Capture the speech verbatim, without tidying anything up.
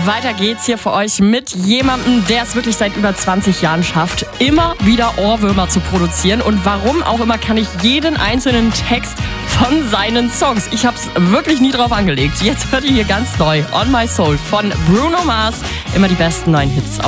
weiter geht's hier für euch mit jemandem, der es wirklich seit über zwanzig Jahren schafft, immer wieder Ohrwürmer zu produzieren. Und warum auch immer kann ich jeden einzelnen Text von seinen Songs. Ich hab's wirklich nie drauf angelegt. Jetzt hört ihr hier ganz neu On My Soul von Bruno Mars. Immer die besten neuen Hits auf